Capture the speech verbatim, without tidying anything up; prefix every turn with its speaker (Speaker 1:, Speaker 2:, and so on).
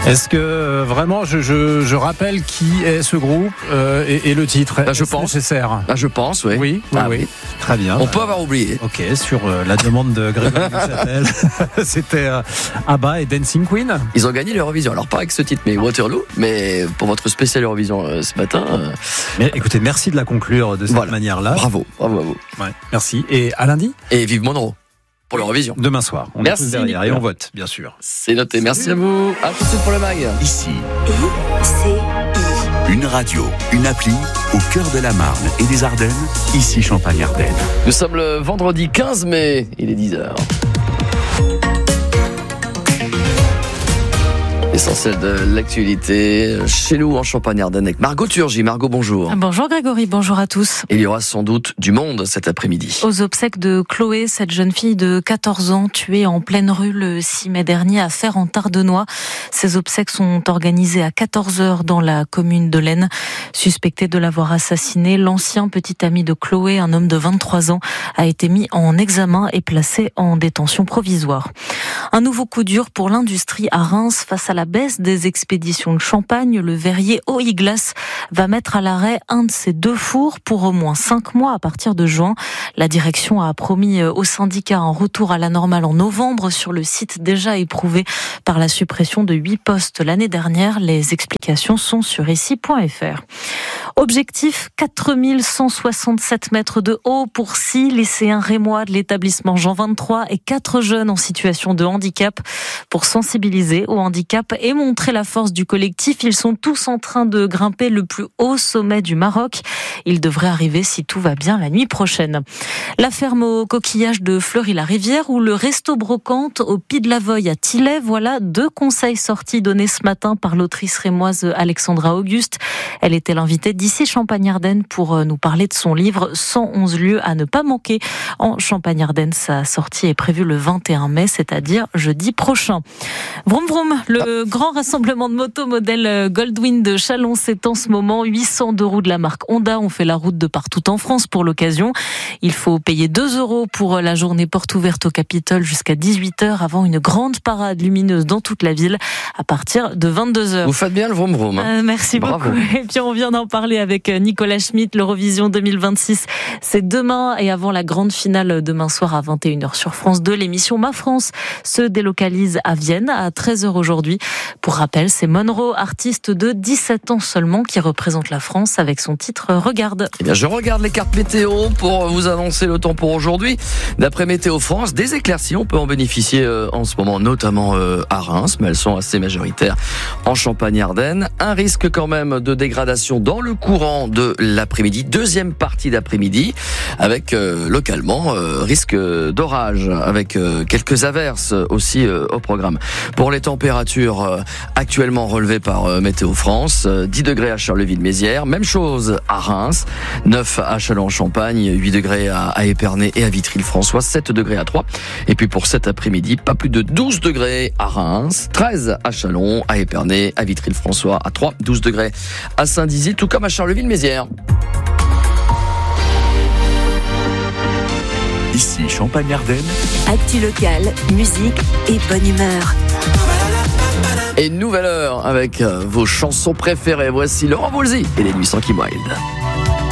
Speaker 1: Est-ce que euh, vraiment, je, je, je rappelle qui est ce groupe euh, et, et le titre
Speaker 2: Là, je pense.
Speaker 1: nécessaire.
Speaker 2: Là, je pense, oui.
Speaker 1: Oui, oui,
Speaker 2: Ah,
Speaker 1: oui.
Speaker 2: oui.
Speaker 1: Très bien.
Speaker 2: On peut avoir oublié.
Speaker 1: Ok, sur euh, la demande de Grégory Duchâtel, c'était euh, ABBA et Dancing Queen.
Speaker 2: Ils ont gagné l'Eurovision. Alors, pas avec ce titre, mais Waterloo. Mais pour votre spécial Eurovision euh, ce matin. Euh...
Speaker 1: Mais écoutez, merci de la conclure de cette
Speaker 2: voilà.
Speaker 1: manière-là.
Speaker 2: Bravo, bravo à vous.
Speaker 1: Ouais, merci. Et à lundi ?
Speaker 2: Et vive Monroe pour l'Eurovision.
Speaker 1: Demain soir. On
Speaker 2: merci,
Speaker 1: est tous derrière et
Speaker 2: Nicolas.
Speaker 1: on vote, bien sûr.
Speaker 2: C'est noté. Merci à vous. À tout de suite pour le mag.
Speaker 3: Ici,
Speaker 4: I C I.
Speaker 3: une radio, une appli au cœur de la Marne et des Ardennes. Ici Champagne-Ardenne.
Speaker 2: Nous sommes le vendredi quinze mai. Il est dix heures. Essentiel de l'actualité chez nous en Champagne-Ardenne avec Margot Turgy. Margot, bonjour.
Speaker 5: Bonjour Grégory, bonjour à tous.
Speaker 2: Il y aura sans doute du monde cet après-midi.
Speaker 5: Aux obsèques de Chloé, cette jeune fille de quatorze ans tuée en pleine rue le six mai dernier à Fère-en-Tardenois. Ces obsèques sont organisées à quatorze heures dans la commune de l'Aisne. Suspecté de l'avoir assassinée, l'ancien petit ami de Chloé, un homme de vingt-trois ans, a été mis en examen et placé en détention provisoire. Un nouveau coup dur pour l'industrie à Reims face à la baisse des expéditions de champagne. Le verrier Haut-Iglas va mettre à l'arrêt un de ses deux fours pour au moins cinq mois à partir de juin. La direction a promis au syndicat un retour à la normale en novembre sur le site déjà éprouvé par la suppression de huit postes l'année dernière. Les explications sont sur ici point f r. Objectif quatre mille cent soixante-sept mètres de haut pour six lycéens rémois de l'établissement Jean vingt-trois et quatre jeunes en situation de handicap. Pour sensibiliser au handicap et montrer la force du collectif, ils sont tous en train de grimper le plus haut sommet du Maroc. Ils devraient arriver, si tout va bien, la nuit prochaine. La ferme aux coquillages de Fleury-la-Rivière ou le resto brocante au Pied de la Voye à Tilley, voilà deux conseils sortis donnés ce matin par l'autrice rémoise Alexandra Auguste. Elle était l'invitée d'ici Champagne-Ardenne pour nous parler de son livre cent onze lieux à ne pas manquer en Champagne-Ardenne. Sa sortie est prévue le vingt et un mai, c'est-à-dire jeudi prochain. Vroom vroom, le grand rassemblement de motos modèle Goldwing de Chalon, c'est en ce moment huit cents deux roues de la marque Honda ont fait la route de partout en France pour l'occasion. Il faut payer deux euros pour la journée porte ouverte au Capitole jusqu'à dix-huit heures avant une grande parade lumineuse dans toute la ville à partir de vingt-deux heures.
Speaker 2: Vous faites bien le vroom vroom. Hein.
Speaker 5: Euh, merci
Speaker 2: Bravo.
Speaker 5: beaucoup. Et puis on vient d'en parler avec Nicolas Schmitt. L'Eurovision deux mille vingt-six, c'est demain et avant la grande finale demain soir à vingt et une heures sur France deux. L'émission Ma France se délocalise à Vienne à treize heures aujourd'hui. Pour rappel, c'est Monroe, artiste de dix-sept ans seulement, qui représente la France avec son titre Regarde.
Speaker 2: Eh bien, je regarde les cartes météo pour vous annoncer le temps pour aujourd'hui. D'après Météo France, des éclaircies, on peut en bénéficier euh, en ce moment, notamment euh, à Reims, mais elles sont assez majoritaires en Champagne-Ardenne. Un risque quand même de dégradation dans le courant de l'après-midi, deuxième partie d'après-midi, avec euh, localement euh, risque d'orage, avec euh, quelques averses aussi euh, au programme. Pour les températures euh, actuellement relevées par euh, Météo France, euh, dix degrés à Charleville-Mézières, même chose à Reims, neuf à Châlons-en-Champagne, huit degrés à, à Épernay et à Vitry-le-François, sept degrés à Troyes. Et puis pour cet après-midi, pas plus de douze degrés à Reims, treize à Châlons, à Épernay, à Vitry-le-François, à Troyes, douze degrés à Saint-Dizier, tout comme à Charleville-Mézières.
Speaker 3: Ici Champagne-Ardenne.
Speaker 4: Actu locale, musique et bonne humeur.
Speaker 2: Et nouvelle heure avec vos chansons préférées. Voici Laurent Voulzy et les Nuits Sanky Wild.